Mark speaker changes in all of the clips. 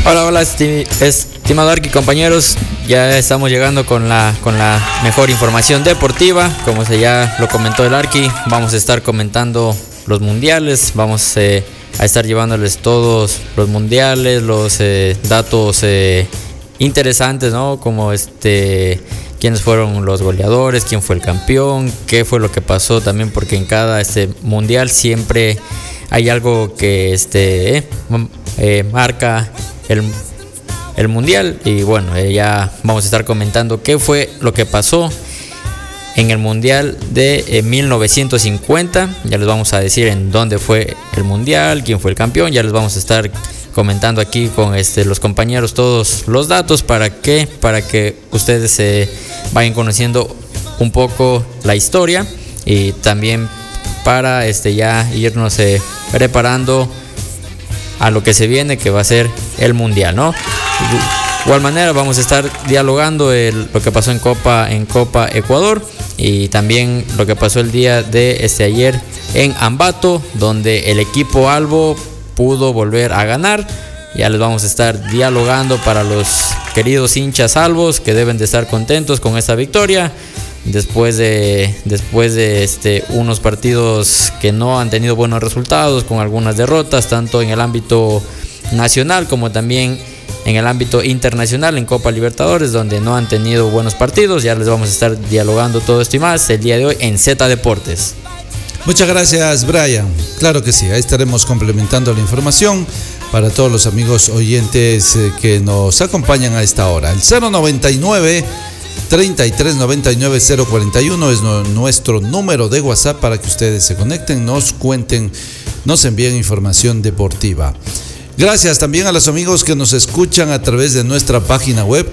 Speaker 1: Hola, estimado Arqui, compañeros. Ya estamos llegando con la mejor información deportiva. Como ya lo comentó el Arqui, vamos a estar comentando los mundiales. Vamos a estar llevándoles todos los mundiales, los datos interesantes, ¿no? Como quiénes fueron los goleadores, quién fue el campeón, qué fue lo que pasó también, porque en cada mundial siempre hay algo que marca el mundial. Y bueno, ya vamos a estar comentando qué fue lo que pasó en el mundial de 1950. Ya les vamos a decir en dónde fue el mundial, quién fue el campeón. Ya les vamos a estar comentando aquí con los compañeros todos los datos para que ustedes vayan conociendo un poco la historia, y también para ya irnos preparando a lo que se viene, que va a ser el mundial, ¿no? De igual manera vamos a estar dialogando lo que pasó en Copa Ecuador, y también lo que pasó el día de ayer en Ambato, donde el equipo Albo pudo volver a ganar. Ya les vamos a estar dialogando para los queridos hinchas albos, que deben de estar contentos con esta victoria después de unos partidos que no han tenido buenos resultados, con algunas derrotas tanto en el ámbito nacional como también en el ámbito internacional, en Copa Libertadores, donde no han tenido buenos partidos. Ya les vamos a estar dialogando todo esto y más el día de hoy en Z Deportes.
Speaker 2: Muchas gracias, Brian. Claro que sí, ahí estaremos complementando la información para todos los amigos oyentes que nos acompañan a esta hora. El 099 3399 041 es nuestro número de WhatsApp para que ustedes se conecten, nos cuenten, nos envíen información deportiva. Gracias también a los amigos que nos escuchan a través de nuestra página web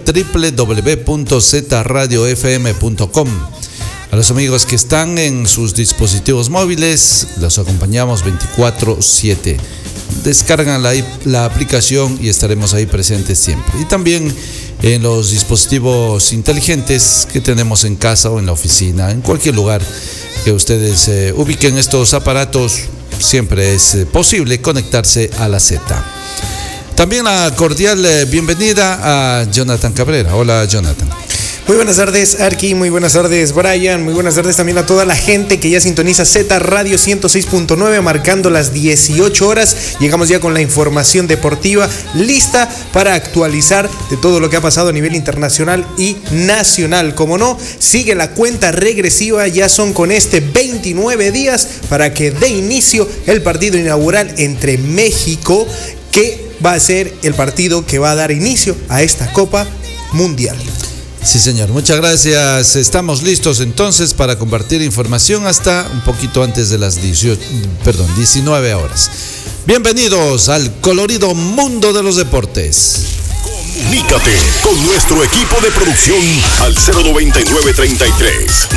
Speaker 2: www.zradiofm.com. A los amigos que están en sus dispositivos móviles, los acompañamos 24/7. Descargan la aplicación y estaremos ahí presentes siempre. Y también en los dispositivos inteligentes que tenemos en casa o en la oficina, en cualquier lugar que ustedes ubiquen estos aparatos, siempre es posible conectarse a la Z. También la cordial bienvenida a Jonathan Cabrera. Hola, Jonathan.
Speaker 3: Muy buenas tardes, Arqui, muy buenas tardes, Brian, muy buenas tardes también a toda la gente que ya sintoniza Z Radio 106.9, marcando las 18 horas. Llegamos ya con la información deportiva lista para actualizar de todo lo que ha pasado a nivel internacional y nacional. Como no, sigue la cuenta regresiva, ya son con 29 días para que dé inicio el partido inaugural entre México, que va a ser el partido que va a dar inicio a esta Copa Mundial.
Speaker 2: Sí, señor, muchas gracias. Estamos listos entonces para compartir información hasta un poquito antes de las 19 horas. Bienvenidos al colorido mundo de los deportes.
Speaker 4: Comunícate con nuestro equipo de producción al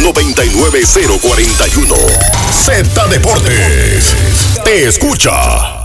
Speaker 4: 099-33-99041. Z Deportes te escucha.